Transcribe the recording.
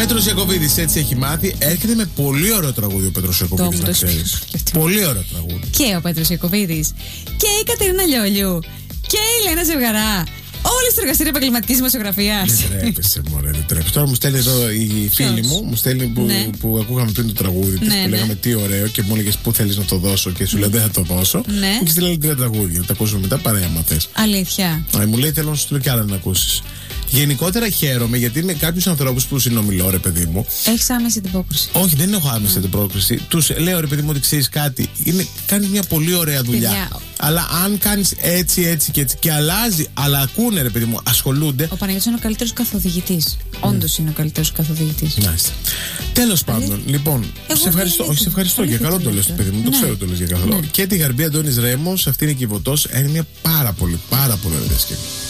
Πέτρος Ιακωβίδης έτσι έχει μάθει. Έρχεται με πολύ ωραίο τραγούδι ο Πέτρος Ιακωβίδης, να ξέρεις. Πολύ ωραίο τραγούδι. Και ο Πέτρος Ιακωβίδης. Και η Κατερίνα Λιόλιου. Και η Λένα Ζευγαρά. Όλοι στο εργαστήριο επαγγελματικής δημοσιογραφίας. Δεν τρέπεσαι, μωρέ, δεν τρέπεσαι. Τώρα μου στέλνει εδώ η φίλη μου, που ακούγαμε πριν το τραγούδι της, που λέγαμε τι ωραίο και μου έλεγε πού θέλεις να το δώσω και σου λέω δεν θα το δώσω. Μου έχει στείλει 3 τραγούδια. Τα ακούσουμε μετά παρέα μα θες. Αλήθεια. Μου λέει θέλω να σου στείλω κι άλλα να ακούσεις. Γενικότερα χαίρομαι γιατί είναι κάποιους ανθρώπους που συνομιλώ, ρε παιδί μου. Έχεις άμεση αντιπόκριση? Όχι, δεν έχω άμεση αντιπόκριση. Τους λέω, ρε παιδί μου, ότι ξέρεις κάτι. Κάνεις μια πολύ ωραία δουλειά. Παιδιά. Αλλά αν κάνεις έτσι και αλλάζει, αλλά ακούνε, ρε παιδί μου, ασχολούνται. Ο Παναγιώτης είναι ο καλύτερος καθοδηγητής. Όντως είναι ο καλύτερος καθοδηγητής. Μάλιστα. Τέλος πάντων, λοιπόν, σε ευχαριστώ. Όχι, σε ευχαριστώ για καλό το λες, παιδί μου. Το ξέρω το λες για καλό. Και τη Γαρμπή Αντώνης Ρέμος, αυτή είναι η Κιβωτός. Είναι μια πάρα πολύ ωραία σκηνή.